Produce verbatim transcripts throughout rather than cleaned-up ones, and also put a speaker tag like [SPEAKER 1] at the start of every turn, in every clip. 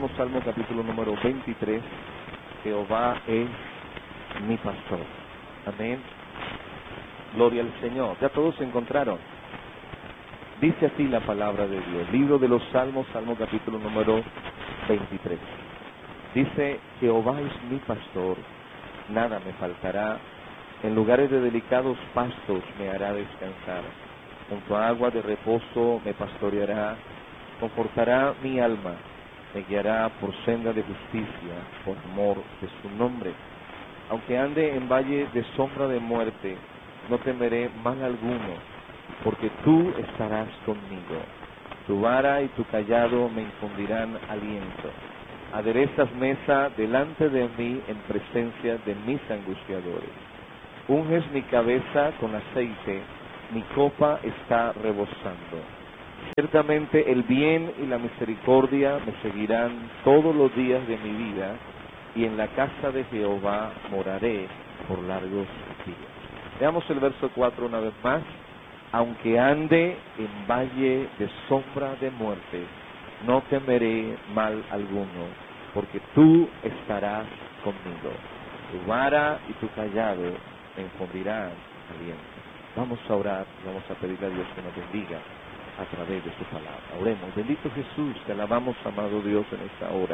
[SPEAKER 1] Salmo capítulo número veintitrés. Jehová es mi pastor. Amén. Gloria al Señor. Ya todos se encontraron. Dice así la palabra de Dios. Libro de los Salmos, Salmo capítulo número veintitrés. Dice: Jehová es mi pastor, nada me faltará. En lugares de delicados pastos me hará descansar. Junto a agua de reposo me pastoreará. Confortará mi alma. Me guiará por senda de justicia, por amor de su nombre. Aunque ande en valle de sombra de muerte, no temeré mal alguno, porque tú estarás conmigo. Tu vara y tu callado me infundirán aliento. Aderezas mesa delante de mí en presencia de mis angustiadores. Unges mi cabeza con aceite, mi copa está rebosando. Ciertamente el bien y la misericordia me seguirán todos los días de mi vida, y en la casa de Jehová moraré por largos días. Veamos el verso cuatro una vez más. Aunque ande en valle de sombra de muerte, no temeré mal alguno, porque tú estarás conmigo. Tu vara y tu callado me infundirán aliento. Vamos a orar, vamos a pedirle a Dios que nos bendiga a través de su palabra. Oremos. Bendito Jesús, te alabamos, amado Dios, en esta hora.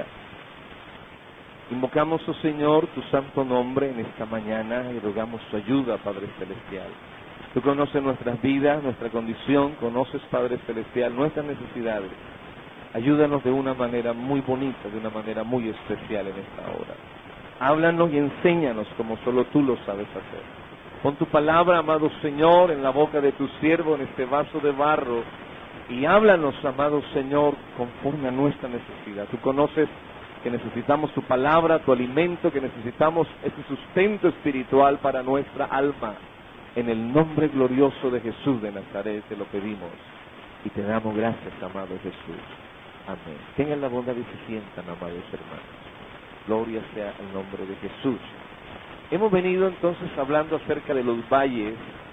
[SPEAKER 1] Invocamos, oh Señor, tu santo nombre en esta mañana y rogamos tu ayuda, Padre Celestial. Tú conoces nuestras vidas, nuestra condición, conoces, Padre Celestial, nuestras necesidades. Ayúdanos de una manera muy bonita, de una manera muy especial en esta hora. Háblanos y enséñanos como solo tú lo sabes hacer. Pon tu palabra, amado Señor, en la boca de tu siervo, en este vaso de barro, y háblanos, amado Señor, conforme a nuestra necesidad. Tú conoces que necesitamos tu palabra, tu alimento, que necesitamos ese sustento espiritual para nuestra alma. En el nombre glorioso de Jesús de Nazaret te lo pedimos y te damos gracias, amado Jesús. Amén. Tengan la bondad y se sientan, amados hermanos. Gloria sea el nombre de Jesús. Hemos venido entonces hablando acerca de los valles,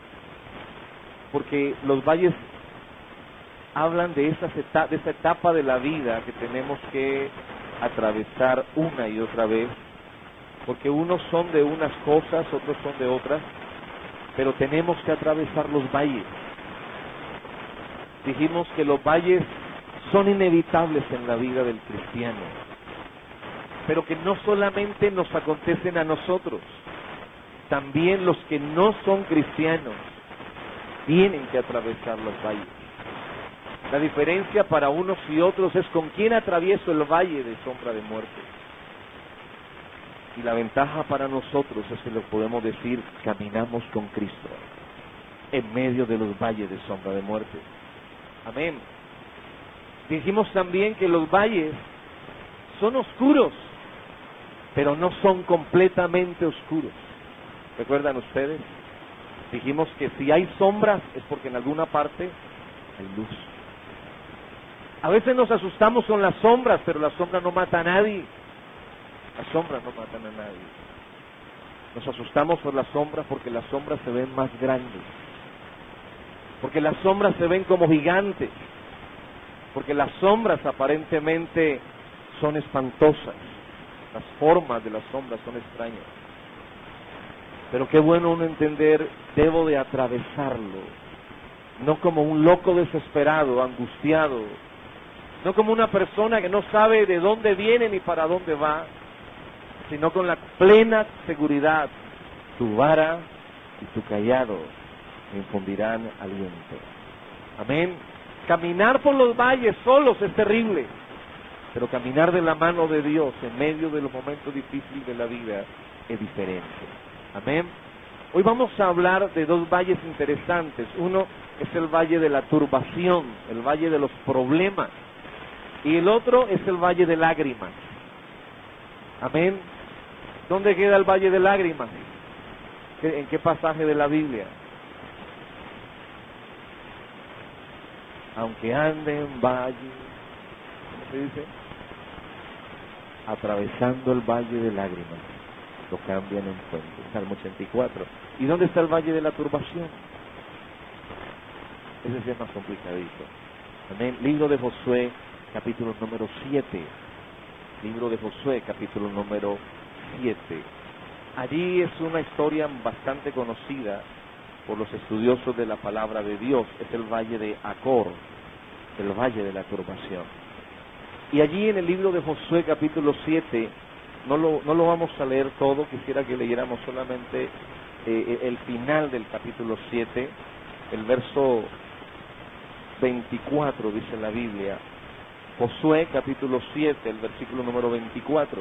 [SPEAKER 1] porque los valles hablan de, esas eta- de esa etapa de la vida que tenemos que atravesar una y otra vez, porque unos son de unas cosas, otros son de otras, pero tenemos que atravesar los valles. Dijimos que los valles son inevitables en la vida del cristiano, pero que no solamente nos acontecen a nosotros, también los que no son cristianos tienen que atravesar los valles. La diferencia para unos y otros es con quién atravieso el valle de sombra de muerte. Y la ventaja para nosotros es que lo podemos decir, caminamos con Cristo en medio de los valles de sombra de muerte. Amén. Dijimos también que los valles son oscuros, pero no son completamente oscuros. ¿Recuerdan ustedes? Dijimos que si hay sombras es porque en alguna parte hay luz. A veces nos asustamos con las sombras, pero la sombra no mata a nadie. Las sombras no matan a nadie. Nos asustamos por las sombras porque las sombras se ven más grandes. Porque las sombras se ven como gigantes. Porque las sombras aparentemente son espantosas. Las formas de las sombras son extrañas. Pero qué bueno uno entender, debo de atravesarlo. No como un loco desesperado, angustiado. No como una persona que no sabe de dónde viene ni para dónde va, sino con la plena seguridad, tu vara y tu callado me infundirán aliento. Amén. Caminar por los valles solos es terrible, pero caminar de la mano de Dios en medio de los momentos difíciles de la vida es diferente. Amén. Hoy vamos a hablar de dos valles interesantes. Uno es el valle de la turbación, el valle de los problemas, y el otro es el valle de lágrimas. Amén. ¿Dónde queda el valle de lágrimas? ¿En qué pasaje de la Biblia? Aunque ande en valle, ¿cómo se dice? Atravesando el valle de lágrimas, lo cambian en fuente. Salmo ochenta y cuatro. ¿Y dónde está el valle de la turbación? Ese sí es más complicadito. Amén. Libro de Josué, capítulo número siete. libro de Josué, capítulo número siete. Allí es una historia bastante conocida por los estudiosos de la palabra de Dios. Es el valle de Acor, el valle de la turbación. Y allí en el libro de Josué, capítulo siete, no lo, no lo vamos a leer todo, quisiera que leyéramos solamente eh, el final del capítulo siete, el verso veinticuatro, dice la Biblia. Josué, capítulo siete, el versículo número veinticuatro.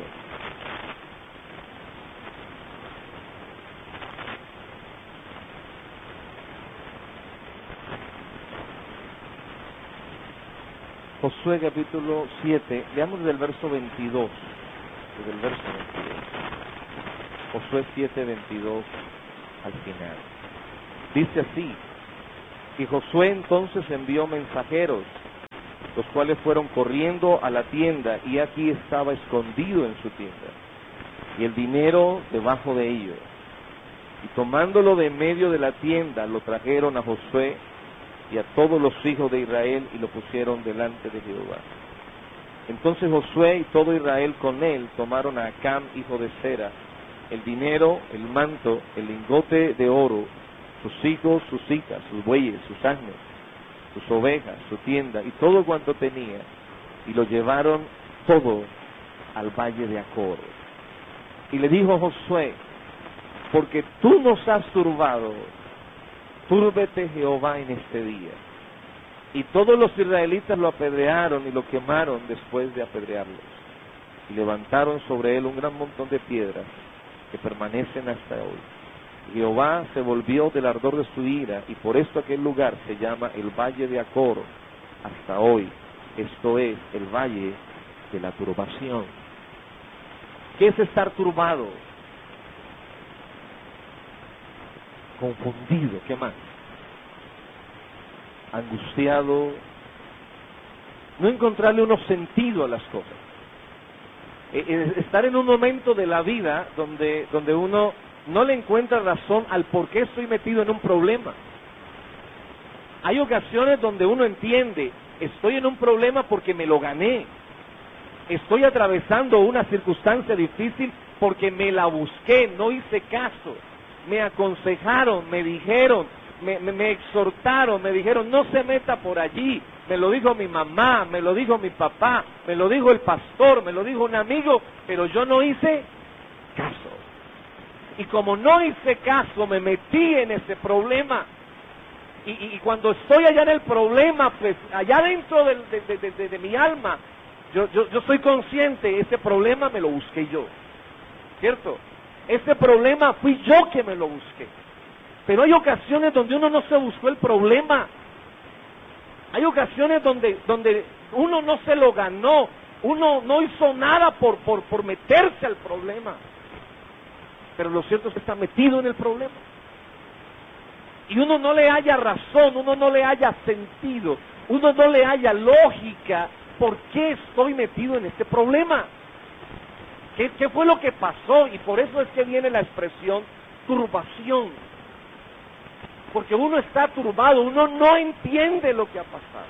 [SPEAKER 1] Josué capítulo siete, leamos desde el verso veintidós, desde el verso veintidós. Josué siete, veintidós al final. Dice así: y Josué entonces envió mensajeros, los cuales fueron corriendo a la tienda, y aquí estaba escondido en su tienda, y el dinero debajo de ellos. Y tomándolo de en medio de la tienda, lo trajeron a Josué y a todos los hijos de Israel, y lo pusieron delante de Jehová. Entonces Josué y todo Israel con él tomaron a Acán, hijo de Zera, el dinero, el manto, el lingote de oro, sus hijos, sus hijas, sus bueyes, sus asnos, sus ovejas, su tienda, y todo cuanto tenía, y lo llevaron todo al valle de Acor. Y le dijo Josué: porque tú nos has turbado, túrbete Jehová en este día. Y todos los israelitas lo apedrearon y lo quemaron después de apedrearlos. Y levantaron sobre él un gran montón de piedras que permanecen hasta hoy. Y Jehová se volvió del ardor de su ira, y por esto aquel lugar se llama el Valle de Acor hasta hoy. Esto es el Valle de la Turbación. ¿Qué es estar turbado? Confundido, ¿qué más? Angustiado, no encontrarle unos sentido a las cosas. Eh, estar en un momento de la vida donde, donde uno no le encuentra razón al por qué estoy metido en un problema. Hay ocasiones donde uno entiende, estoy en un problema porque me lo gané. Estoy atravesando una circunstancia difícil porque me la busqué, no hice caso. Me aconsejaron, me dijeron, me, me, me exhortaron, me dijeron, no se meta por allí. Me lo dijo mi mamá, me lo dijo mi papá, me lo dijo el pastor, me lo dijo un amigo, pero yo no hice caso. Y como no hice caso, me metí en ese problema. Y, y, y cuando estoy allá en el problema, pues allá dentro de, de, de, de, de mi alma, yo, yo, yo soy consciente, ese problema me lo busqué yo, ¿cierto? Ese problema fui yo que me lo busqué. Pero hay ocasiones donde uno no se buscó el problema. Hay ocasiones donde, donde uno no se lo ganó, uno no hizo nada por, por, por meterse al problema. Pero lo cierto es que está metido en el problema. Y uno no le haya razón, uno no le haya sentido, uno no le haya lógica por qué estoy metido en este problema. ¿Qué, ¿Qué fue lo que pasó? Y por eso es que viene la expresión turbación. Porque uno está turbado, uno no entiende lo que ha pasado.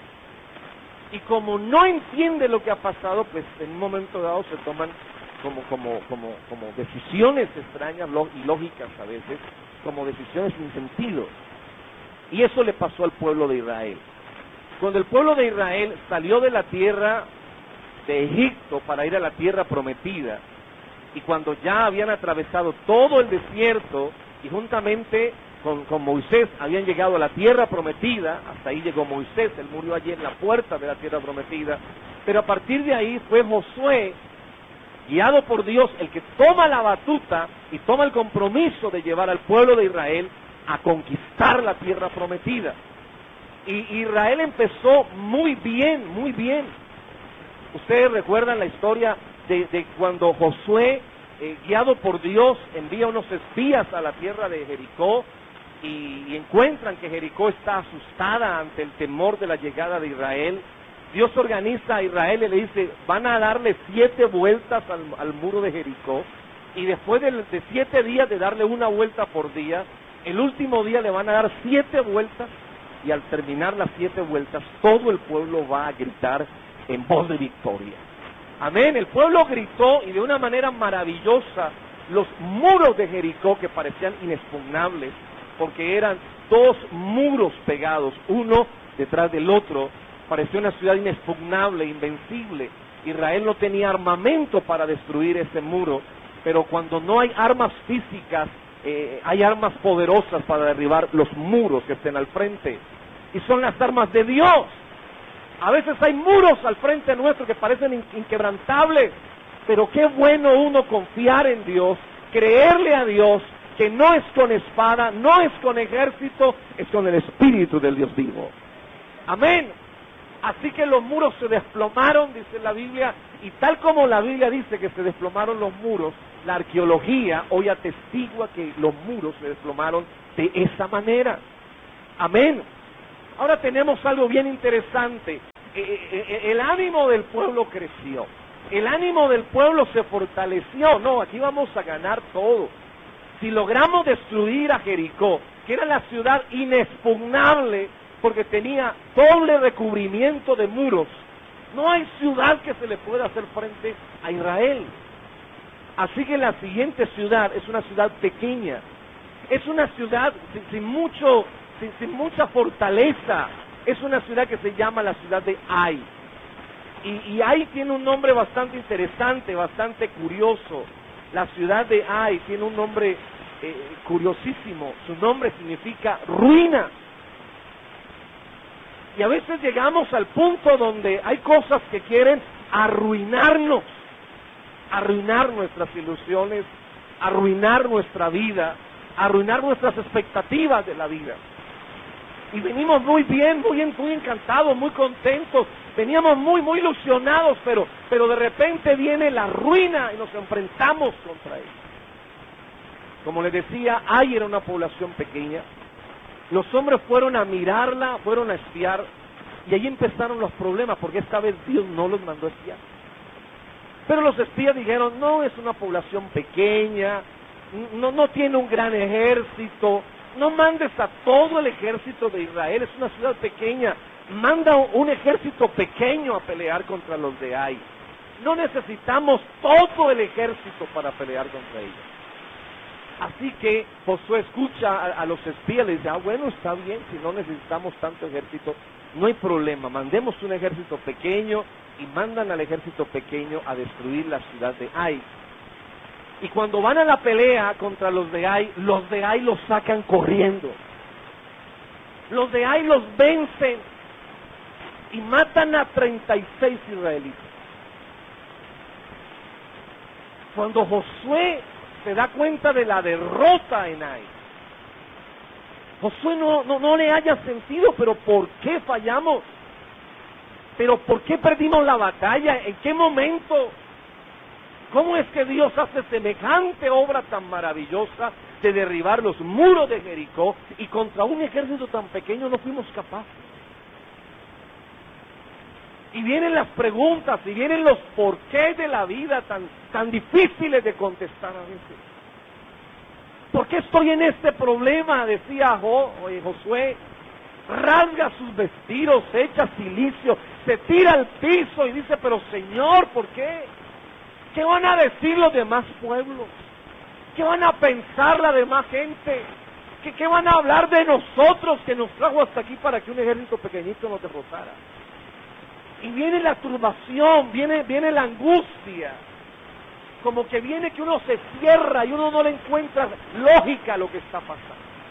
[SPEAKER 1] Y como no entiende lo que ha pasado, pues en un momento dado se toman como, como, como, como decisiones extrañas y lógicas a veces, como decisiones sin sentido. Y eso le pasó al pueblo de Israel. Cuando el pueblo de Israel salió de la tierra de Egipto para ir a la tierra prometida, y cuando ya habían atravesado todo el desierto y juntamente con, con Moisés habían llegado a la tierra prometida, hasta ahí llegó Moisés, él murió allí en la puerta de la tierra prometida, pero a partir de ahí fue Josué, guiado por Dios, el que toma la batuta y toma el compromiso de llevar al pueblo de Israel a conquistar la tierra prometida. Y Israel empezó muy bien, muy bien. Ustedes recuerdan la historia de, de cuando Josué, eh, guiado por Dios, envía unos espías a la tierra de Jericó y, y encuentran que Jericó está asustada ante el temor de la llegada de Israel. Dios organiza a Israel y le dice, van a darle siete vueltas al, al muro de Jericó, y después de, de siete días de darle una vuelta por día, el último día le van a dar siete vueltas, y al terminar las siete vueltas, todo el pueblo va a gritar en voz de victoria. Amén. El pueblo gritó y de una manera maravillosa los muros de Jericó, que parecían inexpugnables, porque eran dos muros pegados, uno detrás del otro, parecía una ciudad inexpugnable, invencible. Israel no tenía armamento para destruir ese muro, pero cuando no hay armas físicas, eh, hay armas poderosas para derribar los muros que estén al frente, y son las armas de Dios. A veces hay muros al frente nuestro que parecen inquebrantables, pero qué bueno uno confiar en Dios, creerle a Dios, que no es con espada, no es con ejército, es con el Espíritu del Dios vivo. Amén. Así que los muros se desplomaron, dice la Biblia, y tal como la Biblia dice que se desplomaron los muros, la arqueología hoy atestigua que los muros se desplomaron de esa manera. Amén. Ahora tenemos algo bien interesante. El ánimo del pueblo creció. El ánimo del pueblo se fortaleció. No, aquí vamos a ganar todo. Si logramos destruir a Jericó, que era la ciudad inexpugnable, porque tenía doble recubrimiento de muros, no hay ciudad que se le pueda hacer frente a Israel. Así que la siguiente ciudad es una ciudad pequeña. Es una ciudad sin, sin mucho... Sin, sin mucha fortaleza. Es una ciudad que se llama la ciudad de Ai. Y, y Ai tiene un nombre bastante interesante, bastante curioso. La ciudad de Ai tiene un nombre eh, curiosísimo. Su nombre significa ruina. Y a veces llegamos al punto donde hay cosas que quieren arruinarnos, arruinar nuestras ilusiones, arruinar nuestra vida, arruinar nuestras expectativas de la vida. Y venimos muy bien, muy, muy encantados, muy contentos, veníamos muy, muy ilusionados, pero, pero de repente viene la ruina y nos enfrentamos contra ella. Como les decía, Ai era una población pequeña, los hombres fueron a mirarla, fueron a espiar, y ahí empezaron los problemas, porque esta vez Dios no los mandó a espiar. Pero los espías dijeron, no, es una población pequeña, no, no tiene un gran ejército, no mandes a todo el ejército de Israel, es una ciudad pequeña, manda un ejército pequeño a pelear contra los de Ai. No necesitamos todo el ejército para pelear contra ellos. Así que Josué escucha a, a los espías y les dice, ah, bueno, está bien, si no necesitamos tanto ejército, no hay problema, mandemos un ejército pequeño, y mandan al ejército pequeño a destruir la ciudad de Ai. Y cuando van a la pelea contra los de Ai, los de Ai los sacan corriendo. Los de Ai los vencen y matan a treinta y seis israelitas. Cuando Josué se da cuenta de la derrota en Ai, Josué no, no, no le haya sentido, pero ¿por qué fallamos? ¿Pero por qué perdimos la batalla? ¿En qué momento? ¿Cómo es que Dios hace semejante obra tan maravillosa de derribar los muros de Jericó y contra un ejército tan pequeño no fuimos capaces? Y vienen las preguntas, y vienen los porqués de la vida tan, tan difíciles de contestar a veces. ¿Por qué estoy en este problema? Decía Jo, oye, Josué, rasga sus vestidos, echa silicio, se tira al piso y dice, pero Señor, ¿por qué? ¿Qué van a decir los demás pueblos? ¿Qué van a pensar la demás gente? ¿Qué, qué van a hablar de nosotros que nos trajo hasta aquí para que un ejército pequeñito nos derrotara? Y viene la turbación, viene, viene la angustia, como que viene que uno se cierra y uno no le encuentra lógica a lo que está pasando.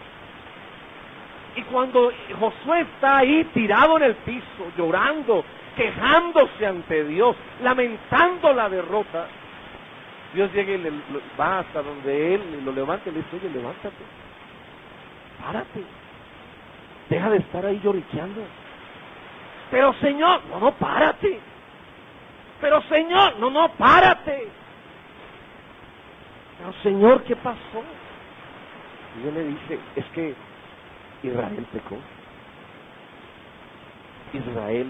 [SPEAKER 1] Y cuando Josué está ahí tirado en el piso, llorando, quejándose ante Dios, lamentando la derrota, Dios llega y le, lo, va hasta donde él, y lo levanta y le dice, oye, levántate, párate, deja de estar ahí lloriqueando. Pero Señor, no, no, párate. Pero Señor, no, no, párate. Pero Señor, ¿qué pasó? Y Dios le dice, es que Israel pecó. Israel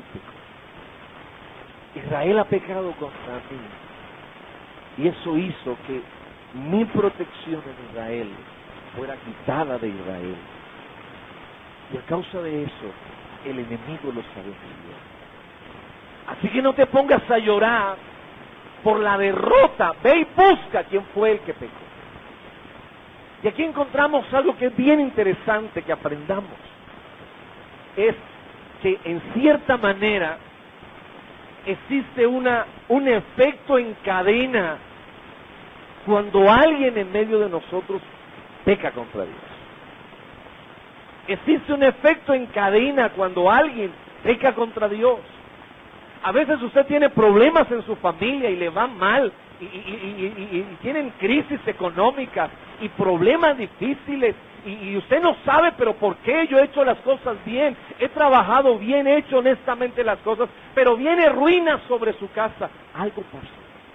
[SPEAKER 1] pecó. Israel ha pecado contra mí. Y eso hizo que mi protección en Israel fuera quitada de Israel. Y a causa de eso, el enemigo los ha vencido. Así que no te pongas a llorar por la derrota, ve y busca quién fue el que pecó. Y aquí encontramos algo que es bien interesante que aprendamos. Es que en cierta manera existe una, un efecto en cadena cuando alguien en medio de nosotros peca contra Dios. Existe un efecto en cadena cuando alguien peca contra Dios. A veces usted tiene problemas en su familia y le va mal, y, y, y, y, y tienen crisis económicas y problemas difíciles, y, y usted no sabe, pero ¿por qué? Yo he hecho las cosas bien, he trabajado bien, he hecho honestamente las cosas, pero viene ruina sobre su casa. Algo pasó,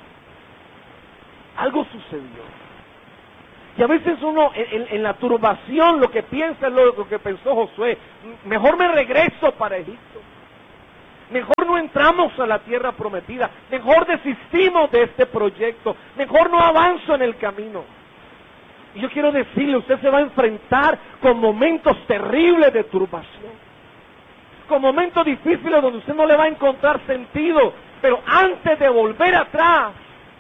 [SPEAKER 1] algo sucedió. Y a veces uno, en, en la turbación, lo que piensa es lo, lo que pensó Josué: mejor me regreso para Egipto, mejor no entramos a la tierra prometida, mejor desistimos de este proyecto, mejor no avanzo en el camino. Y yo quiero decirle, usted se va a enfrentar con momentos terribles de turbación, con momentos difíciles donde usted no le va a encontrar sentido, pero antes de volver atrás,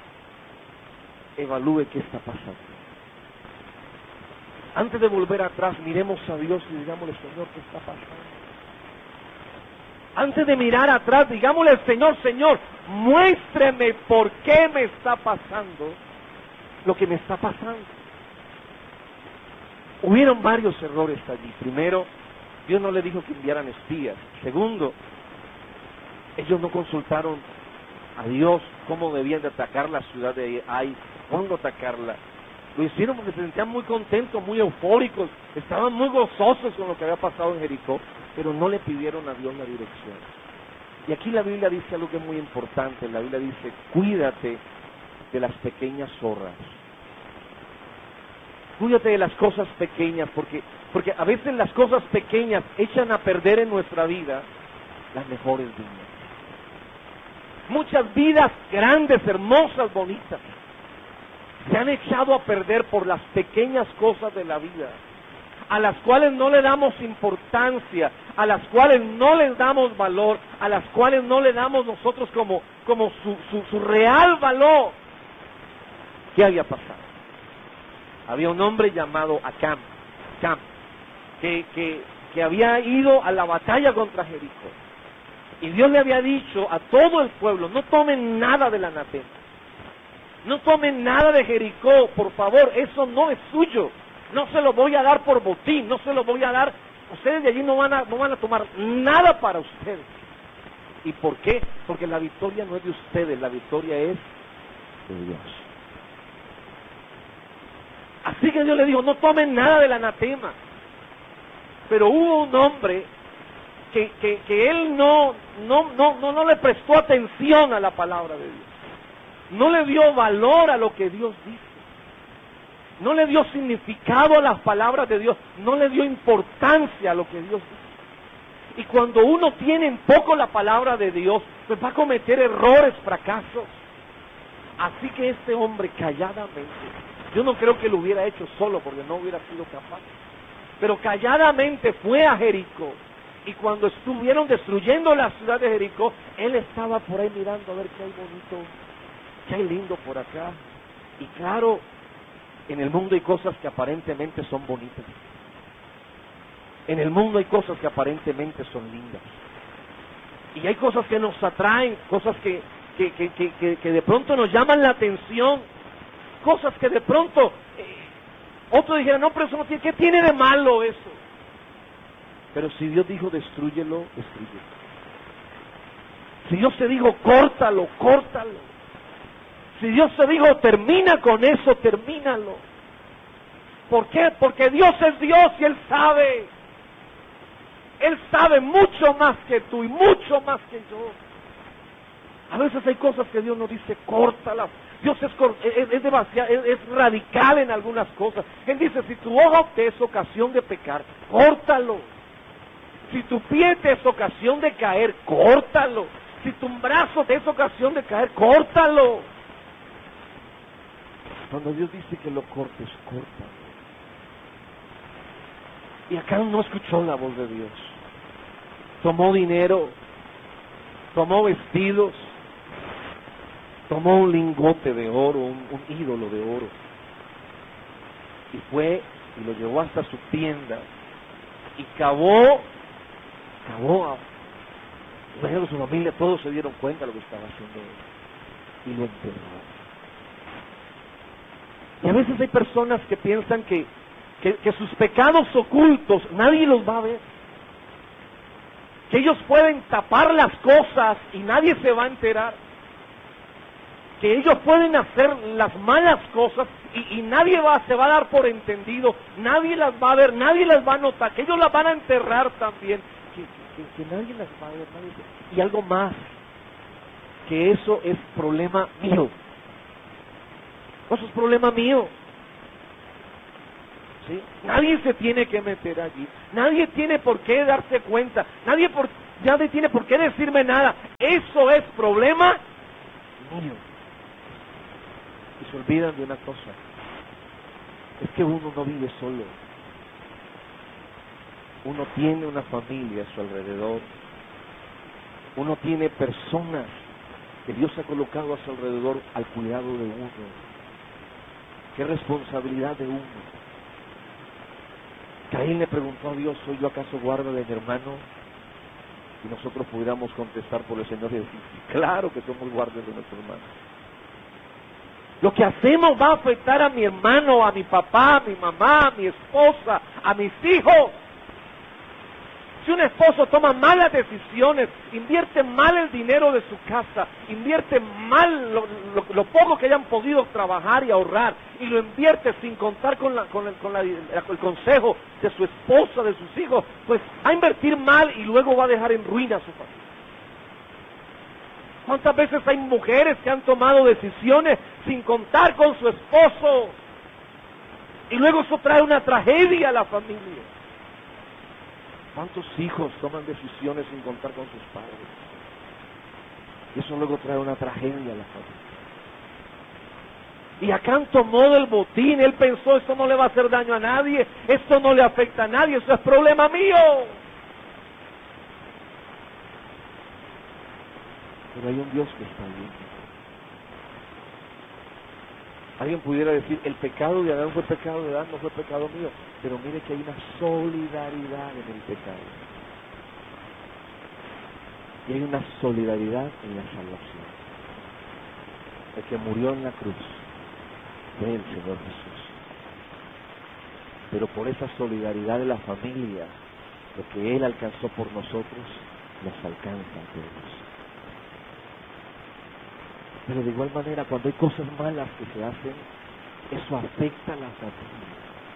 [SPEAKER 1] evalúe qué está pasando. Antes de volver atrás, miremos a Dios y digámosle: Señor, ¿qué está pasando? Antes de mirar atrás, digámosle al Señor: Señor, muéstreme por qué me está pasando lo que me está pasando. Hubieron varios errores allí. Primero, Dios no le dijo que enviaran espías. Segundo, ellos no consultaron a Dios cómo debían de atacar la ciudad de Ai, cuándo atacarla. Lo hicieron porque se sentían muy contentos, muy eufóricos, estaban muy gozosos con lo que había pasado en Jericó, pero no le pidieron a Dios la dirección. Y aquí la Biblia dice algo que es muy importante. La Biblia dice: cuídate de las pequeñas zorras. Cuídate de las cosas pequeñas, porque, porque a veces las cosas pequeñas echan a perder en nuestra vida las mejores vidas. Muchas vidas grandes, hermosas, bonitas, se han echado a perder por las pequeñas cosas de la vida, a las cuales no le damos importancia, a las cuales no les damos valor, a las cuales no le damos nosotros como, como su, su, su real valor. ¿Qué había pasado? Había un hombre llamado Acán, Acán que, que, que había ido a la batalla contra Jericó. Y Dios le había dicho a todo el pueblo: no tomen nada del anatema. No tomen nada de Jericó, por favor, eso no es suyo. No se lo voy a dar por botín, no se lo voy a dar. Ustedes de allí no van a, no van a tomar nada para ustedes. ¿Y por qué? Porque la victoria no es de ustedes, la victoria es de Dios. Así que Dios le dijo: no tomen nada del anatema. Pero hubo un hombre que, que, que él no, no, no, no, no le prestó atención a la palabra de Dios. No le dio valor a lo que Dios dice. No le dio significado a las palabras de Dios. No le dio importancia a lo que Dios dice. Y cuando uno tiene en poco la palabra de Dios, pues va a cometer errores, fracasos. Así que este hombre, calladamente, yo no creo que lo hubiera hecho solo, porque no hubiera sido capaz, pero calladamente fue a Jericó. Y cuando estuvieron destruyendo la ciudad de Jericó, él estaba por ahí mirando a ver qué hay bonito, qué hay lindo por acá. Y claro, en el mundo hay cosas que aparentemente son bonitas. En el mundo hay cosas que aparentemente son lindas. Y hay cosas que nos atraen, cosas que, que, que, que, que, que de pronto nos llaman la atención. Cosas que de pronto, eh, otro dijera: no, pero eso no tiene, ¿qué tiene de malo eso? Pero si Dios dijo: destrúyelo, destrúyelo. Si Dios te dijo: córtalo, córtalo. Si Dios te dijo: termina con eso, termínalo. ¿Por qué? Porque Dios es Dios y Él sabe. Él sabe mucho más que tú y mucho más que yo. A veces hay cosas que Dios nos dice: córtalas. Dios es, es, es, demasiado, es, es radical en algunas cosas. Él dice: si tu ojo te es ocasión de pecar, córtalo. Si tu pie te es ocasión de caer, córtalo. Si tu brazo te es ocasión de caer, córtalo. Cuando Dios dice que lo cortes, córtalo. Y acá no escuchó la voz de Dios. Tomó dinero, tomó vestidos, tomó un lingote de oro, un, un ídolo de oro, y fue y lo llevó hasta su tienda y cavó, cavó a, imagínate, su familia, todos se dieron cuenta de lo que estaba haciendo él, y lo enterró. Y a veces hay personas que piensan que, que, que sus pecados ocultos nadie los va a ver, que ellos pueden tapar las cosas y nadie se va a enterar, que ellos pueden hacer las malas cosas y, y nadie va, se va a dar por entendido, nadie las va a ver, nadie las va a notar, que ellos las van a enterrar también, que, que, que nadie las va a ver, nadie se... Y algo más, que eso es problema mío, eso es problema mío. ¿Sí? Nadie se tiene que meter allí, nadie tiene por qué darse cuenta, nadie, por, nadie tiene por qué decirme nada, eso es problema mío. Y se olvidan de una cosa, es que uno no vive solo, uno tiene una familia a su alrededor, uno tiene personas que Dios ha colocado a su alrededor al cuidado de uno. Qué responsabilidad de uno. Caín le preguntó a Dios, ¿soy yo acaso guarda de mi hermano? Y nosotros pudiéramos contestar por el Señor y decir, claro que somos guardias de nuestro hermano. Lo que hacemos va a afectar a mi hermano, a mi papá, a mi mamá, a mi esposa, a mis hijos. Si un esposo toma malas decisiones, invierte mal el dinero de su casa, invierte mal lo, lo, lo poco que hayan podido trabajar y ahorrar, y lo invierte sin contar con, la, con, el, con la, el consejo de su esposa, de sus hijos, pues va a invertir mal y luego va a dejar en ruina a su familia. ¿Cuántas veces hay mujeres que han tomado decisiones sin contar con su esposo? Y luego eso trae una tragedia a la familia. ¿Cuántos hijos toman decisiones sin contar con sus padres? Y eso luego trae una tragedia a la familia. Y Acán tomó del botín, él pensó, esto no le va a hacer daño a nadie, esto no le afecta a nadie, eso es problema mío. Pero hay un Dios que está bien. Alguien pudiera decir, el pecado de Adán fue pecado de Adán, no fue pecado mío. Pero mire que hay una solidaridad en el pecado. Y hay una solidaridad en la salvación. El que murió en la cruz fue el Señor Jesús. Pero por esa solidaridad de la familia, lo que Él alcanzó por nosotros, nos alcanza a todos. Pero de igual manera, cuando hay cosas malas que se hacen, eso afecta a la familia.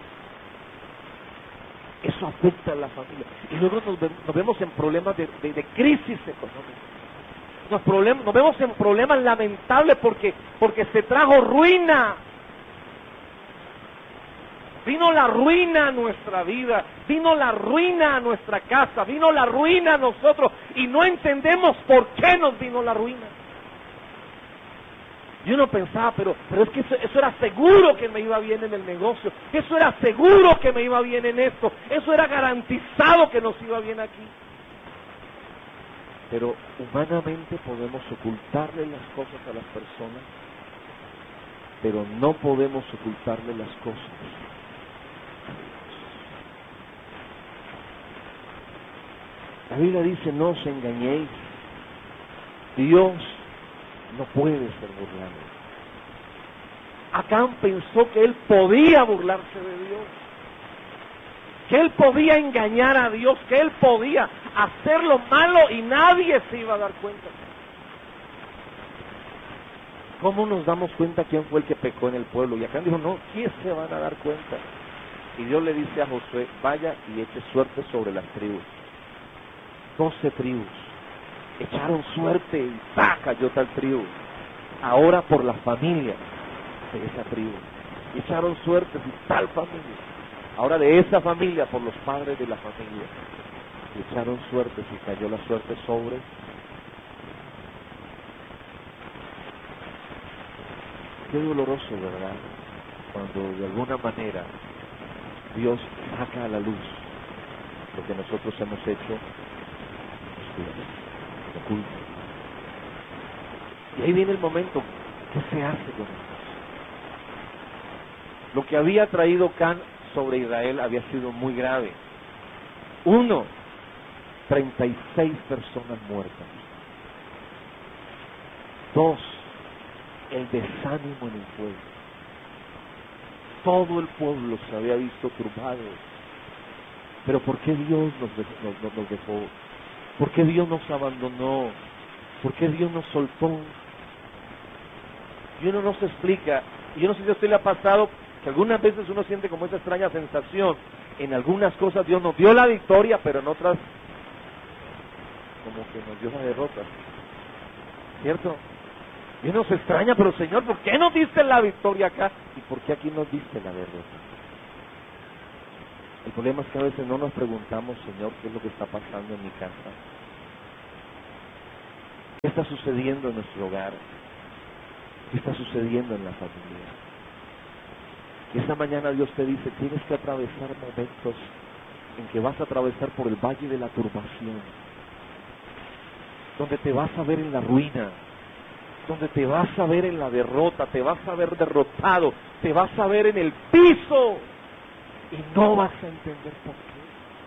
[SPEAKER 1] Eso afecta a la familia. Y luego nos, ve, nos vemos en problemas de, de, de crisis económica. Nos, problem, nos vemos en problemas lamentables porque, porque se trajo ruina. Vino la ruina a nuestra vida, vino la ruina a nuestra casa, vino la ruina a nosotros y no entendemos por qué nos vino la ruina. Y uno pensaba, pero, pero es que eso, eso era seguro que me iba bien en el negocio, eso era seguro que me iba bien en esto, eso era garantizado que nos iba bien aquí. Pero humanamente podemos ocultarle las cosas a las personas, pero no podemos ocultarle las cosas a Dios. La Biblia dice, no os engañéis, Dios no puede ser burlado. Acán pensó que él podía burlarse de Dios, que él podía engañar a Dios, que él podía hacer lo malo y nadie se iba a dar cuenta. ¿Cómo nos damos cuenta quién fue el que pecó en el pueblo? Y Acán dijo, no, ¿quién se van a dar cuenta? Y Dios le dice a Josué, vaya y eche suerte sobre las tribus. Doce tribus. Echaron suerte y ¡pah! Cayó tal tribu. Ahora por la familia de esa tribu. Echaron suerte y tal familia. Ahora de esa familia por los padres de la familia. Echaron suerte y cayó la suerte sobre. Qué doloroso, ¿verdad? Cuando de alguna manera Dios saca a la luz lo que nosotros hemos hecho oculto. Y ahí viene el momento, ¿Qué se hace con esto? Lo que había traído Can sobre Israel había sido muy grave. Uno, treinta y seis personas muertas. Dos, el desánimo en el pueblo. Todo el pueblo se había visto turbado. Pero ¿por qué Dios nos dejó, nos, nos dejó? ¿Por qué Dios nos abandonó? ¿Por qué Dios nos soltó? Y uno no se explica. Y yo no sé si a usted le ha pasado que algunas veces uno siente como esa extraña sensación. En algunas cosas Dios nos dio la victoria, pero en otras como que nos dio la derrota. ¿Cierto? Y uno se extraña, pero Señor, ¿por qué nos diste la victoria acá? ¿Y por qué aquí nos diste la derrota? El problema es que a veces no nos preguntamos, Señor, ¿qué es lo que está pasando en mi casa? ¿Qué está sucediendo en nuestro hogar? ¿Qué está sucediendo en la familia? Y esta mañana Dios te dice, tienes que atravesar momentos en que vas a atravesar por el valle de la turbación, donde te vas a ver en la ruina, donde te vas a ver en la derrota, te vas a ver derrotado, te vas a ver en el piso y no vas a entender por qué.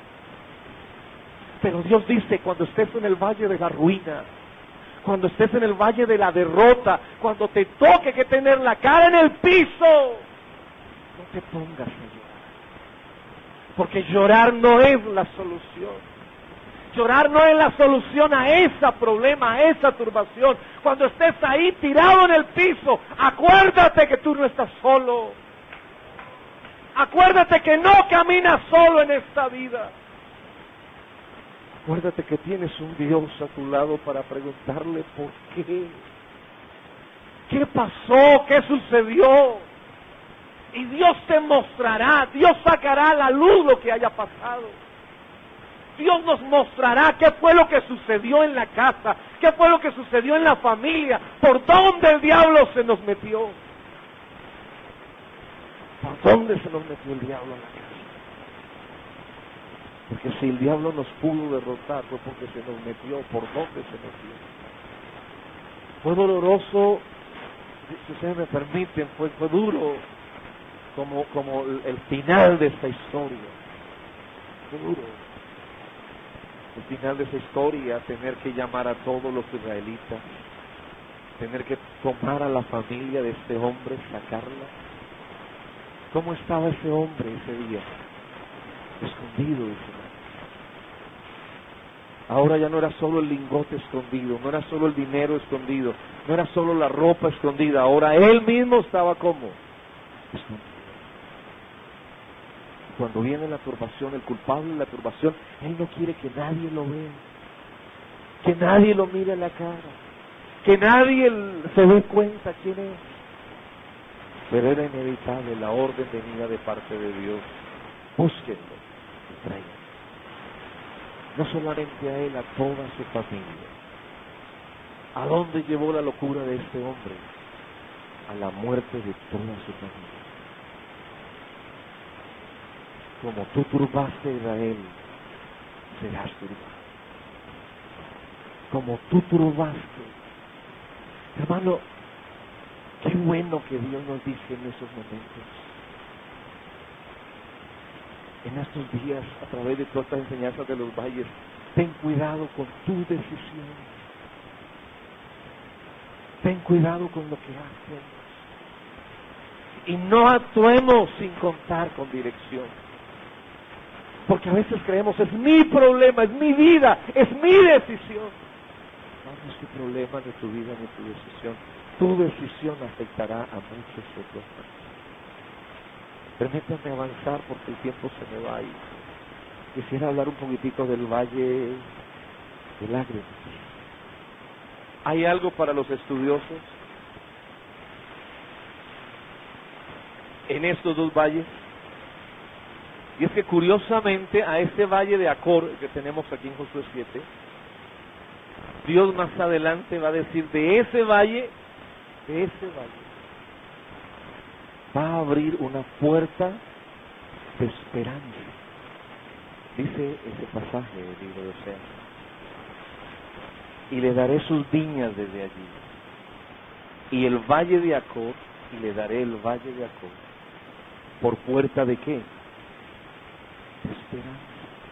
[SPEAKER 1] Pero Dios dice, cuando estés en el valle de la ruina, cuando estés en el valle de la derrota, cuando te toque que tener la cara en el piso, no te pongas a llorar, porque llorar no es la solución. Llorar no es la solución a ese problema, a esa turbación. Cuando estés ahí tirado en el piso, acuérdate que tú no estás solo. Acuérdate que no caminas solo en esta vida. Acuérdate que tienes un Dios a tu lado para preguntarle por qué. ¿Qué pasó? ¿Qué sucedió? Y Dios te mostrará, Dios sacará a la luz lo que haya pasado. Dios nos mostrará qué fue lo que sucedió en la casa, qué fue lo que sucedió en la familia, por dónde el diablo se nos metió. ¿Por dónde se nos metió el diablo en la casa? Porque si el diablo nos pudo derrotar fue porque se nos metió. ¿Por dónde se metió? Fue doloroso, si ustedes me permiten, fue, fue duro como, como el, el final de esta historia. Fue duro. El final de esa historia, tener que llamar a todos los israelitas, tener que tomar a la familia de este hombre, sacarla. ¿Cómo estaba ese hombre ese día? Escondido, dice. Ahora ya no era solo el lingote escondido, no era solo el dinero escondido, no era solo la ropa escondida, ahora él mismo estaba como escondido. Cuando viene la turbación, el culpable de la turbación, él no quiere que nadie lo vea, que nadie lo mire a la cara, que nadie se dé cuenta quién es. Pero era inevitable, la orden venía de parte de Dios. Búsquenlo y tráiganlo. No solamente a él, a toda su familia. ¿A dónde llevó la locura de este hombre? A la muerte de toda su familia. Como tú turbaste a Israel, serás turbado. Como tú turbaste. Hermano, qué bueno que Dios nos dice en esos momentos. En estos días, a través de todas estas enseñanzas de los valles, ten cuidado con tu decisión. Ten cuidado con lo que haces. Y no actuemos sin contar con dirección. Porque a veces creemos, es mi problema, es mi vida, es mi decisión. No, no es tu problema, ni tu vida, ni tu decisión. Tu decisión afectará a muchos otros. Permítanme avanzar porque el tiempo se me va y quisiera hablar un poquitito del valle de lágrimas. ¿Hay algo para los estudiosos en estos dos valles? Y es que curiosamente a este valle de Acor que tenemos aquí en Josué siete, Dios más adelante va a decir de ese valle, de ese valle, va a abrir una puerta de esperanza. Dice ese pasaje del libro de Oseas. Y le daré sus viñas desde allí. y el valle de Acor, y le daré el valle de Acor, ¿por puerta de qué? De esperanza.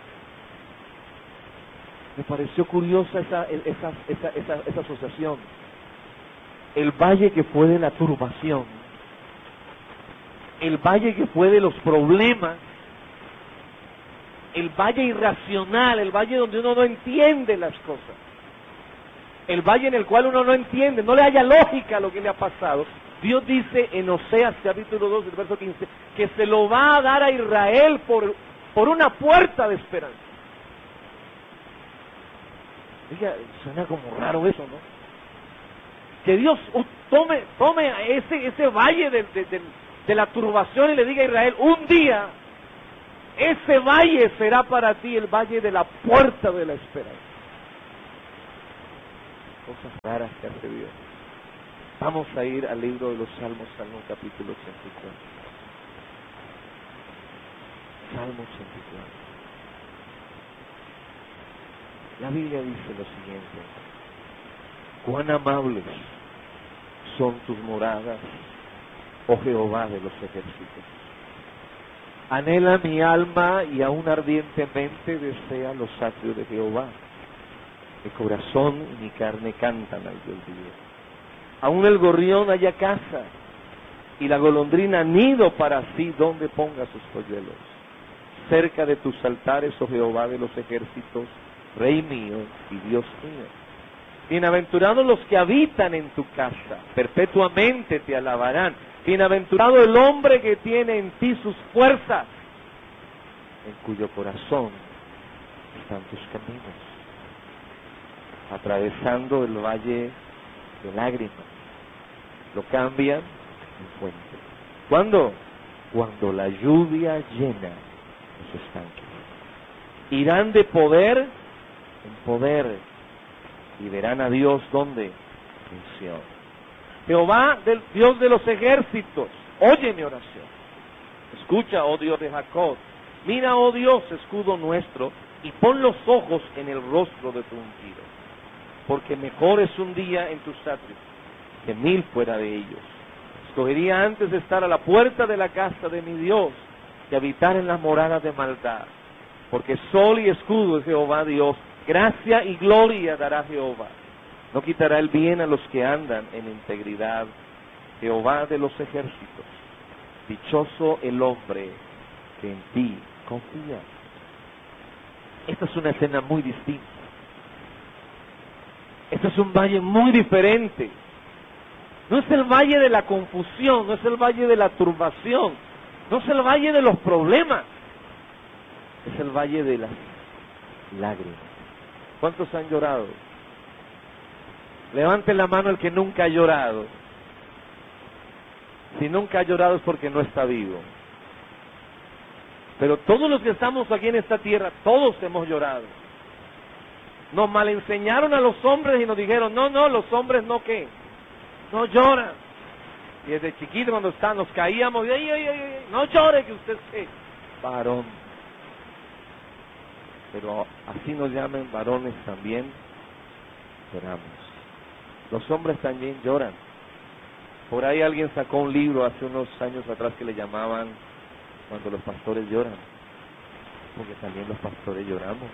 [SPEAKER 1] Me pareció curiosa esa, esa, esa, esa, esa asociación. El valle que fue de la turbación, el valle que fue de los problemas, el valle irracional, el valle donde uno no entiende las cosas, el valle en el cual uno no entiende, no le haya lógica a lo que le ha pasado. Dios dice en Oseas capítulo dos, el verso quince, que se lo va a dar a Israel por, por una puerta de esperanza. Oiga, suena como raro eso, ¿no? Que Dios tome, tome ese, ese valle de, de, de, de la turbación y le diga a Israel, un día, ese valle será para ti el valle de la puerta de la esperanza. Cosas raras que hace Dios. Vamos a ir al libro de los Salmos, Salmo capítulo ochenta y cuatro. Salmo ochenta y cuatro. La Biblia dice lo siguiente: cuán amables son tus moradas, oh Jehová de los ejércitos. Anhela mi alma y aún ardientemente desea los atrios de Jehová. Mi corazón y mi carne cantan al Dios vivo. Aún el gorrión halla casa y la golondrina nido para sí donde ponga sus polluelos. Cerca de tus altares, oh Jehová de los ejércitos, Rey mío y Dios mío. Bienaventurados los que habitan en tu casa, perpetuamente te alabarán. Bienaventurado el hombre que tiene en ti sus fuerzas, en cuyo corazón están tus caminos. Atravesando el valle de lágrimas, lo cambian en fuente. ¿Cuándo? Cuando la lluvia llena los estanques. Irán de poder en poder y verán a Dios ¿dónde? En Sión. Jehová, del Dios de los ejércitos, oye mi oración. Escucha, oh Dios de Jacob. Mira, oh Dios, escudo nuestro, y pon los ojos en el rostro de tu ungido. Porque mejor es un día en tus atrios que mil fuera de ellos. Escogería antes de estar a la puerta de la casa de mi Dios que habitar en las moradas de maldad. Porque sol y escudo es Jehová Dios. Gracia y gloria dará Jehová. No quitará el bien a los que andan en integridad. Jehová de los ejércitos. Dichoso el hombre que en ti confía. Esta es una escena muy distinta. Este es un valle muy diferente. No es el valle de la confusión, no es el valle de la turbación, no es el valle de los problemas, es el valle de las lágrimas. ¿Cuántos han llorado? Levante la mano el que nunca ha llorado. Si nunca ha llorado es porque no está vivo. Pero todos los que estamos aquí en esta tierra, todos hemos llorado. Nos malenseñaron a los hombres y nos dijeron, no, no, los hombres no, ¿qué? No lloran. Y desde chiquito cuando está, nos caíamos, y, ay, ay, ay, no llore que usted es varón. Pero así nos llamen varones también, lloramos. Los hombres también lloran. Por ahí alguien sacó un libro hace unos años atrás que le llamaban Cuando los pastores lloran. Porque también los pastores lloramos.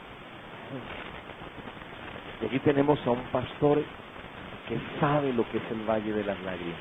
[SPEAKER 1] Y aquí tenemos a un pastor que sabe lo que es el valle de las lágrimas,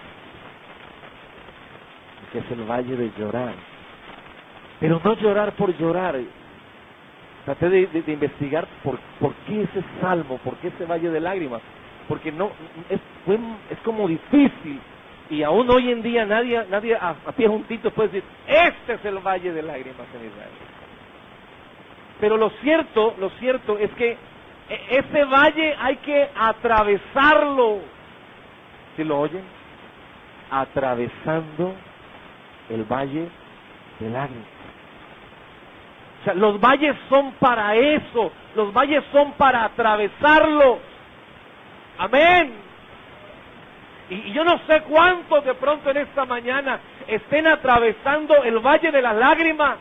[SPEAKER 1] que es el valle de llorar, pero no llorar por llorar. Traté de, de, de investigar por, por qué ese salmo, por qué ese valle de lágrimas, porque no es, fue, es como difícil, y aún hoy en día nadie, nadie a, a pie juntito puede decir, este es el valle de lágrimas en Israel. Pero lo cierto, lo cierto es que ese valle hay que atravesarlo. ¿Sí lo oyen? Atravesando el valle de lágrimas. O sea, los valles son para eso. Los valles son para atravesarlos. Amén. Y, y yo no sé cuántos de pronto en esta mañana estén atravesando el valle de las lágrimas.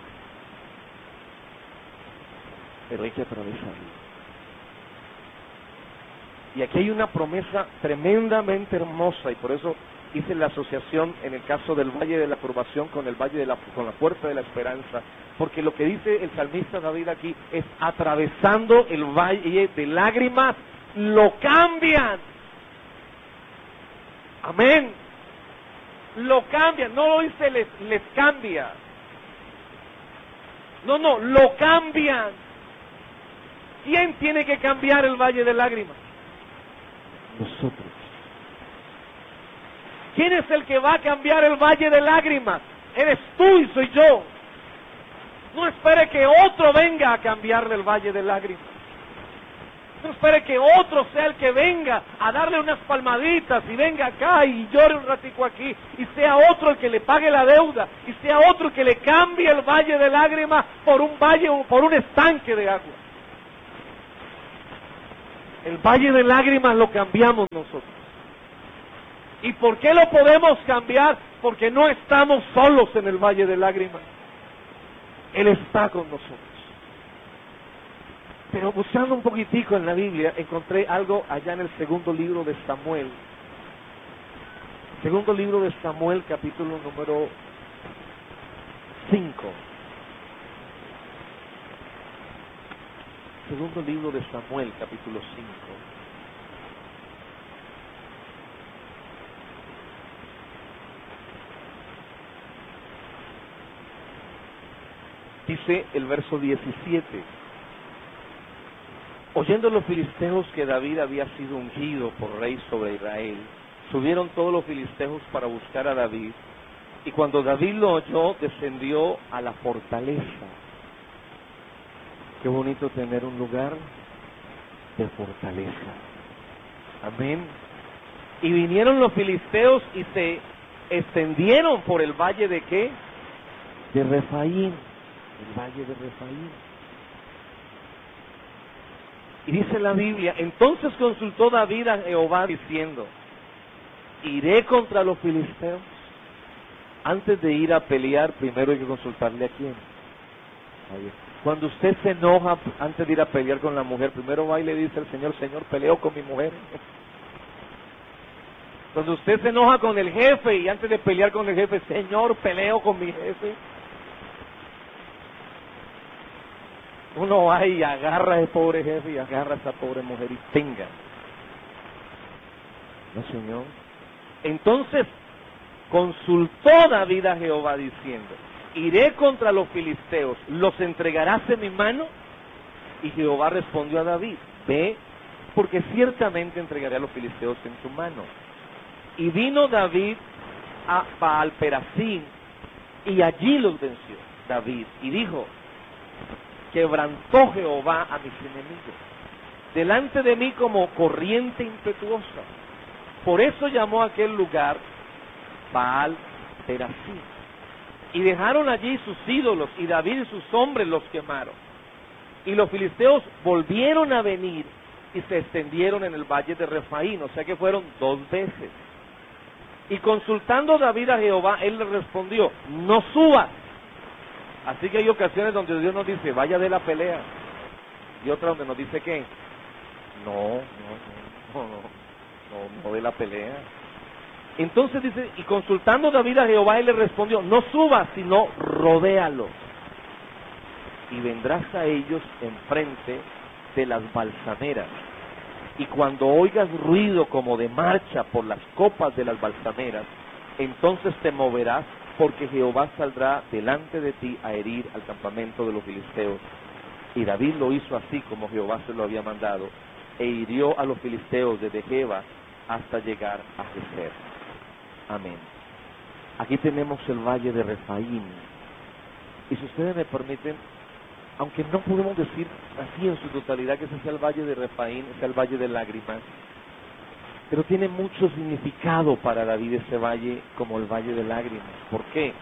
[SPEAKER 1] Pero hay que atravesarlo. Y aquí hay una promesa tremendamente hermosa, y por eso hice la asociación en el caso del Valle de la Turbación con el Valle de la, con la Puerta de la Esperanza, porque lo que dice el salmista David aquí es: atravesando el Valle de Lágrimas, lo cambian. Amén. Lo cambian, no lo dice les, les cambia. No, no, lo cambian. ¿Quién tiene que cambiar el Valle de Lágrimas? Nosotros. ¿Quién es el que va a cambiar el Valle de Lágrimas? Eres tú y soy yo. No espere que otro venga a cambiarle el Valle de Lágrimas. No espere que otro sea el que venga a darle unas palmaditas y venga acá y llore un ratico aquí, y sea otro el que le pague la deuda, y sea otro el que le cambie el Valle de Lágrimas por un valle, por un estanque de agua. El Valle de Lágrimas lo cambiamos nosotros. ¿Y por qué lo podemos cambiar? Porque no estamos solos en el Valle de Lágrimas. Él está con nosotros. Pero buscando un poquitico en la Biblia, encontré algo allá en el segundo libro de Samuel. Segundo libro de Samuel, capítulo número cinco. Segundo libro de Samuel, capítulo cinco. Dice el verso diecisiete. Oyendo los filisteos que David había sido ungido por rey sobre Israel, subieron todos los filisteos para buscar a David, y cuando David lo oyó, descendió a la fortaleza. Qué bonito tener un lugar de fortaleza. Amén. Y vinieron los filisteos y se extendieron por el valle de ¿qué? De Refaín. El valle de Refaín. Y dice la Biblia: entonces consultó David a Jehová diciendo: ¿iré contra los filisteos? Antes de ir a pelear, primero hay que consultarle a quién. Cuando usted se enoja antes de ir a pelear con la mujer, primero va y le dice al Señor: Señor, peleo con mi mujer. Cuando usted se enoja con el jefe y antes de pelear con el jefe: Señor, peleo con mi jefe. Uno va y agarra a ese pobre jefe y agarra a esa pobre mujer y tenga. No, Señor. Entonces consultó David a Jehová diciendo: ¿iré contra los filisteos? ¿Los entregarás en mi mano? Y Jehová respondió a David: ve, porque ciertamente entregaré a los filisteos en tu mano. Y vino David a Baal-Perasín, y allí los venció David, y dijo: quebrantó Jehová a mis enemigos delante de mí como corriente impetuosa. Por eso llamó a aquel lugar Baal-Perasín. Y dejaron allí sus ídolos, y David y sus hombres los quemaron. Y los filisteos volvieron a venir y se extendieron en el valle de Refaín, o sea que fueron dos veces. Y consultando David a Jehová, él le respondió: no subas. Así que hay ocasiones donde Dios nos dice: vaya de la pelea, y otras donde nos dice que no, no, no, no, no, no de la pelea. Entonces dice: y consultando David a Jehová, él le respondió: no subas, sino rodéalos, y vendrás a ellos enfrente de las balsameras. Y cuando oigas ruido como de marcha por las copas de las balsameras, entonces te moverás, porque Jehová saldrá delante de ti a herir al campamento de los filisteos. Y David lo hizo así como Jehová se lo había mandado, e hirió a los filisteos desde Geba hasta llegar a Geser. Amén. Aquí tenemos el valle de Refaín. Y si ustedes me permiten, aunque no podemos decir así en su totalidad que ese sea el valle de Refaín, sea el valle de lágrimas, pero tiene mucho significado para David ese valle como el valle de lágrimas. ¿Por qué?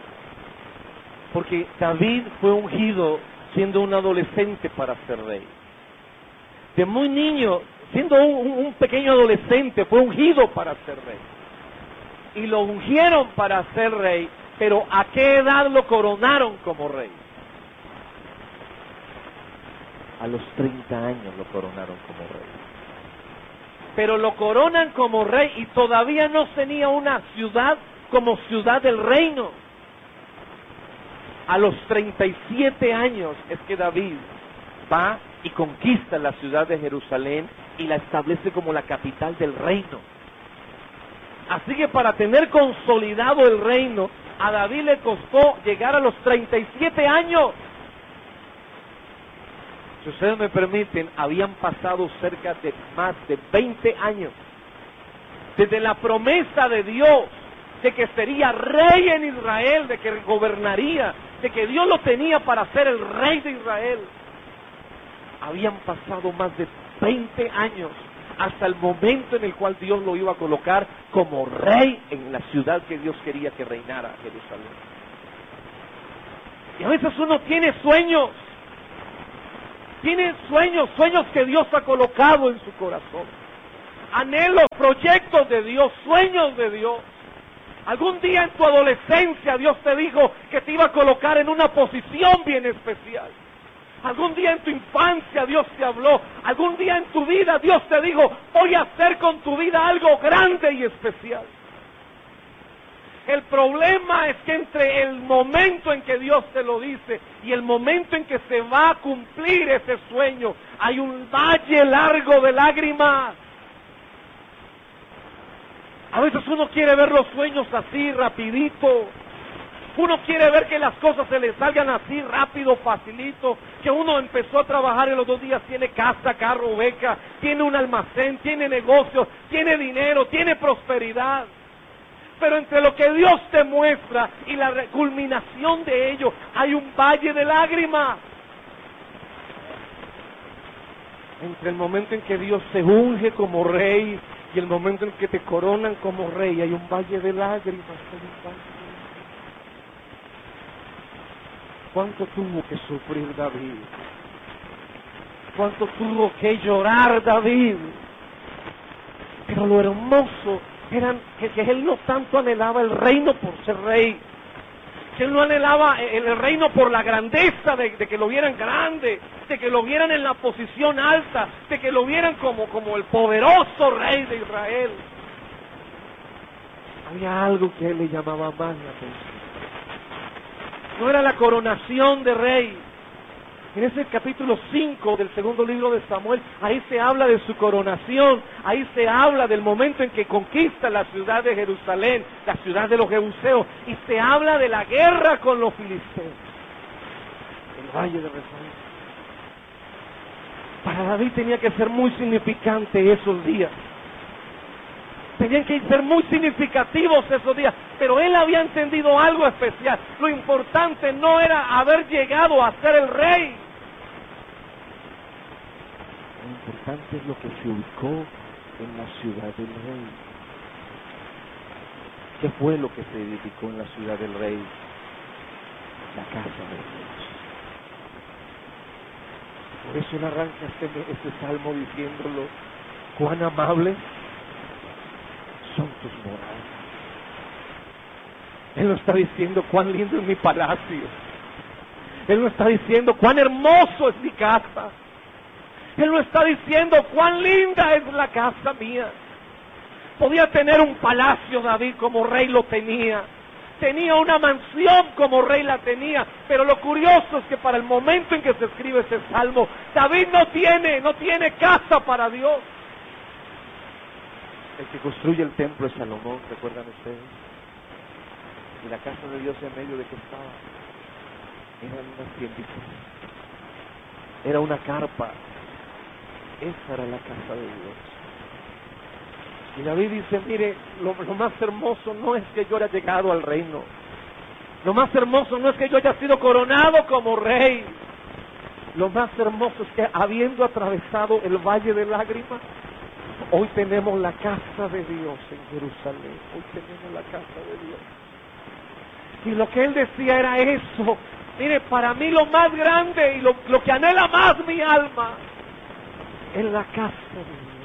[SPEAKER 1] Porque David fue ungido siendo un adolescente para ser rey. De muy niño, siendo un, un pequeño adolescente, fue ungido para ser rey. Y lo ungieron para ser rey, pero ¿a qué edad lo coronaron como rey? A los treinta años lo coronaron como rey. pero lo coronan como rey y todavía no tenía una ciudad como ciudad del reino. A los treinta y siete años es que David va y conquista la ciudad de Jerusalén y la establece como la capital del reino. Así que para tener consolidado el reino, a David le costó llegar a los treinta y siete años. Si ustedes me permiten, habían pasado cerca de más de veinte años desde la promesa de Dios de que sería rey en Israel, de que gobernaría, de que Dios lo tenía para ser el rey de Israel. Habían pasado más de veinte años hasta el momento en el cual Dios lo iba a colocar como rey en la ciudad que Dios quería que reinara, Jerusalén. Y a veces uno tiene sueños, tiene sueños, sueños que Dios ha colocado en su corazón, anhelos, proyectos de Dios, sueños de Dios. Algún día en tu adolescencia Dios te dijo que te iba a colocar en una posición bien especial. Algún día en tu infancia Dios te habló. Algún día en tu vida Dios te dijo, voy a hacer con tu vida algo grande y especial. El problema es que entre el momento en que Dios te lo dice y el momento en que se va a cumplir ese sueño, hay un valle largo de lágrimas. A veces uno quiere ver los sueños así, rapidito. Uno quiere ver que las cosas se le salgan así, rápido, facilito. Que uno empezó a trabajar y los dos días tiene casa, carro, beca, tiene un almacén, tiene negocios, tiene dinero, tiene prosperidad. Pero entre lo que Dios te muestra y la culminación de ello, hay un valle de lágrimas. Entre el momento en que Dios se unge como rey y el momento en que te coronan como rey, hay un valle de lágrimas. ¿Cuánto tuvo que sufrir David? ¿Cuánto tuvo que llorar David? Pero lo hermoso era que, que él no tanto anhelaba el reino por ser rey, que él no anhelaba el, el reino por la grandeza de, de que lo vieran grande, de que lo vieran en la posición alta, de que lo vieran como, como el poderoso rey de Israel. Había algo que a él le llamaba más la atención. No era la coronación de rey. En ese capítulo cinco del segundo libro de Samuel, ahí se habla de su coronación, ahí se habla del momento en que conquista la ciudad de Jerusalén, la ciudad de los jebuseos, y se habla de la guerra con los filisteos, el valle de Refaim. Para David tenía que ser muy significante esos días. Tenían que ser muy significativos esos días, pero él había entendido algo especial. Lo importante no era haber llegado a ser el rey. Lo importante es lo que se ubicó en la ciudad del rey. ¿Qué fue lo que se edificó en la ciudad del rey? La casa de Dios. Por eso él arranca este, este salmo diciéndolo, cuán amables son tus moradas. Él no está diciendo cuán lindo es mi palacio. Él no está diciendo cuán hermoso es mi casa. Él no está diciendo cuán linda es la casa mía. Podía tener un palacio David como rey lo tenía. Tenía una mansión como rey la tenía. Pero lo curioso es que para el momento en que se escribe ese salmo, David no tiene, no tiene casa para Dios. El que construye el templo es Salomón, ¿recuerdan ustedes? Y la casa de Dios en medio de que estaba, eran unas tienditas, era una carpa. Esa era la casa de Dios. Y David dice, mire, lo, lo más hermoso no es que yo haya llegado al reino. Lo más hermoso no es que yo haya sido coronado como rey. Lo más hermoso es que habiendo atravesado el valle de lágrimas, hoy tenemos la casa de Dios en Jerusalén. Hoy tenemos la casa de Dios. Y lo que él decía era eso. Mire, para mí lo más grande y lo, lo que anhela más mi alma es la casa de Dios.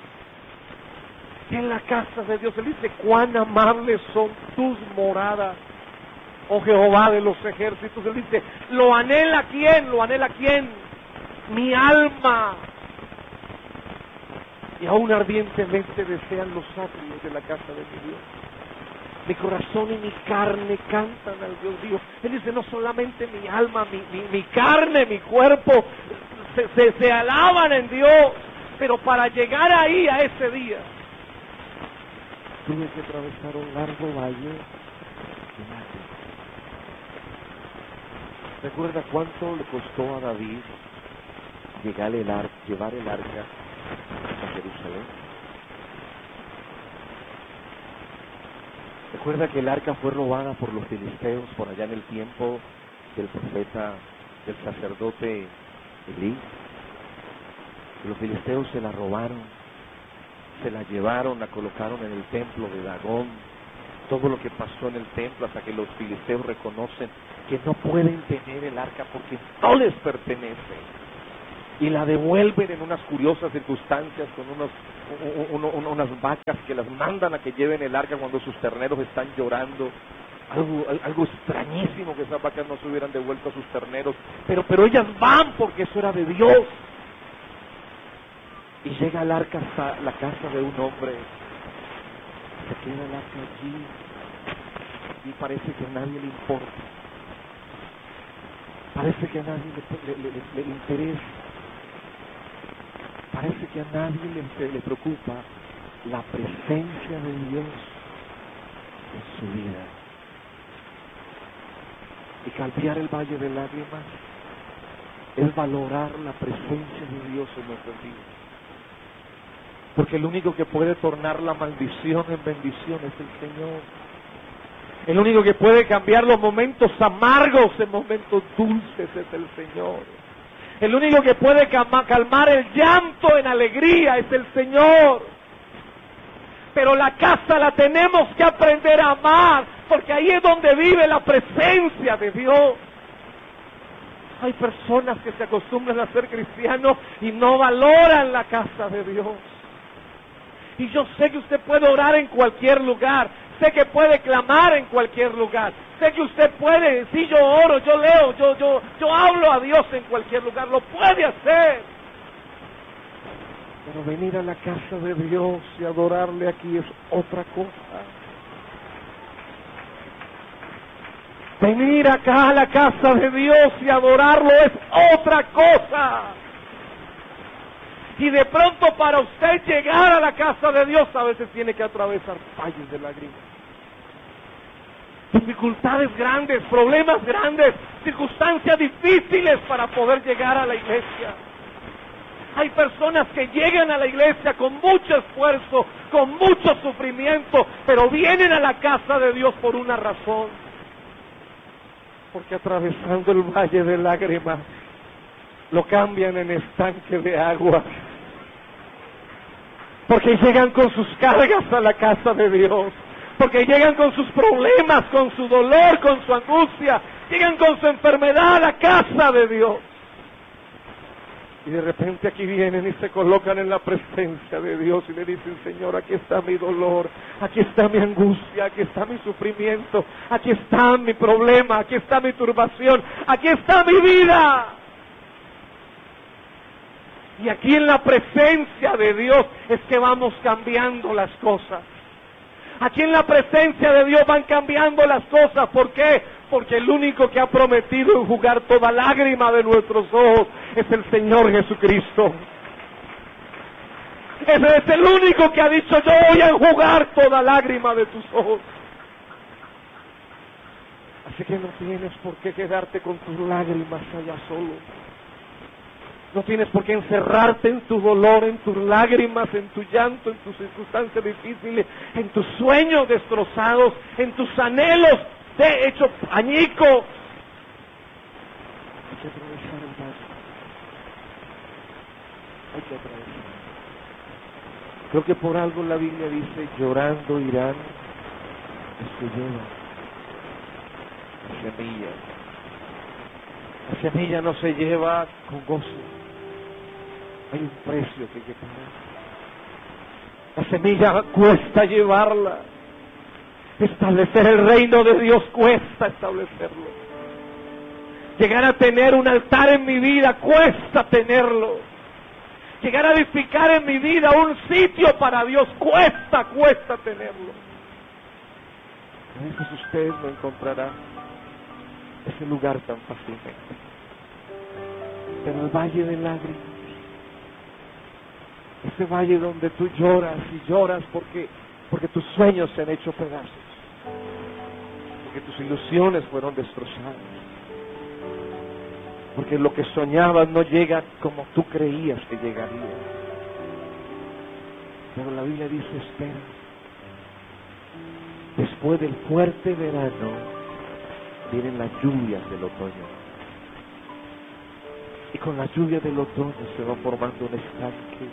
[SPEAKER 1] En la casa de Dios. Él dice, cuán amables son tus moradas, oh Jehová de los ejércitos. Él dice, ¿lo anhela quién? ¿Lo anhela quién? Mi alma. y aún ardientemente desean los atrios de la casa de mi Dios. Mi corazón y mi carne cantan al Dios vivo. Él dice, no solamente mi alma, mi, mi, mi carne, mi cuerpo se, se, se alaban en Dios, pero para llegar ahí, a ese día, tuve que atravesar un largo valle de lágrimas. ¿Recuerda cuánto le costó a David llegar el ar, llevar el arca a Jerusalén? Recuerda que el arca fue robada por los filisteos por allá en el tiempo del profeta, del sacerdote Elí. Los filisteos se la robaron, se la llevaron, la colocaron en el templo de Dagón. Todo lo que pasó en el templo hasta que los filisteos reconocen que no pueden tener el arca porque no les pertenece. Y la devuelven en unas curiosas circunstancias con unos, uno, uno, unas vacas que las mandan a que lleven el arca cuando sus terneros están llorando. Algo, algo extrañísimo que esas vacas no se hubieran devuelto a sus terneros. Pero, pero ellas van porque eso era de Dios. Y llega el arca hasta la casa de un hombre. Se queda el arca allí y parece que a nadie le importa. Parece que a nadie le, le, le, le, le interesa. Parece que a nadie le, le preocupa la presencia de Dios en su vida. Y cambiar el valle de lágrimas es valorar la presencia de Dios en nuestras vidas. Porque el único que puede tornar la maldición en bendición es el Señor. El único que puede cambiar los momentos amargos en momentos dulces es el Señor. El único que puede calmar el llanto en alegría es el Señor. Pero la casa la tenemos que aprender a amar, porque ahí es donde vive la presencia de Dios. Hay personas que se acostumbran a ser cristianos y no valoran la casa de Dios. Y yo sé que usted puede orar en cualquier lugar, sé que puede clamar en cualquier lugar, sé que usted puede, si yo oro, yo leo, yo, yo, yo hablo a Dios en cualquier lugar, lo puede hacer. Pero venir a la casa de Dios y adorarle aquí es otra cosa. Venir acá a la casa de Dios y adorarlo es otra cosa. Y de pronto para usted llegar a la casa de Dios a veces tiene que atravesar valles de lágrimas. Dificultades grandes, problemas grandes, circunstancias difíciles para poder llegar a la iglesia. Hay personas que llegan a la iglesia con mucho esfuerzo, con mucho sufrimiento, pero vienen a la casa de Dios por una razón. Porque atravesando el valle de lágrimas, lo cambian en estanque de agua. Porque llegan con sus cargas a la casa de Dios. Porque llegan con sus problemas, con su dolor, con su angustia. Llegan con su enfermedad a la casa de Dios. Y de repente aquí vienen y se colocan en la presencia de Dios y le dicen, Señor, aquí está mi dolor, aquí está mi angustia, aquí está mi sufrimiento, aquí está mi problema, aquí está mi turbación, aquí está mi vida. Y aquí en la presencia de Dios es que vamos cambiando las cosas. Aquí en la presencia de Dios van cambiando las cosas. ¿Por qué? Porque el único que ha prometido enjugar toda lágrima de nuestros ojos es el Señor Jesucristo. Ese es el único que ha dicho, yo voy a enjugar toda lágrima de tus ojos. Así que no tienes por qué quedarte con tus lágrimas allá solo. No tienes por qué encerrarte en tu dolor, en tus lágrimas, en tu llanto, en tus circunstancias difíciles, en tus sueños destrozados, en tus anhelos de hecho añico. Hay que atravesar el valle. Hay que atravesar. Creo que por algo la Biblia dice, llorando irán los que llevan la semilla. La semilla no se lleva con gozo. Hay un precio que hay que pagar. La semilla cuesta llevarla. Establecer el reino de Dios cuesta establecerlo. Llegar a tener un altar en mi vida cuesta tenerlo. llegar a edificar en mi vida un sitio para Dios. Cuesta, cuesta tenerlo. A veces usted no encontrará ese lugar tan fácilmente. Pero el valle de lágrimas, ese valle donde tú lloras y lloras porque, porque tus sueños se han hecho pedazos, porque tus ilusiones fueron destrozadas, porque lo que soñabas no llega como tú creías que llegaría. Pero la Biblia dice, espera, después del fuerte verano vienen las lluvias del otoño, y con las lluvias del otoño se va formando un estanque.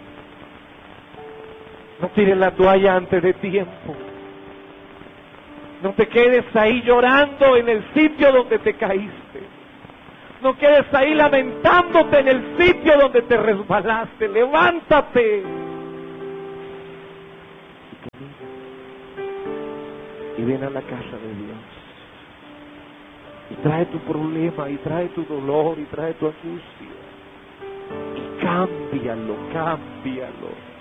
[SPEAKER 1] No tires la toalla antes de tiempo. No te quedes ahí llorando en el sitio donde te caíste. No quedes ahí lamentándote en el sitio donde te resbalaste. Levántate. Y ven a la casa de Dios. Y trae tu problema, y trae tu dolor, y trae tu angustia. Y cámbialo, cámbialo.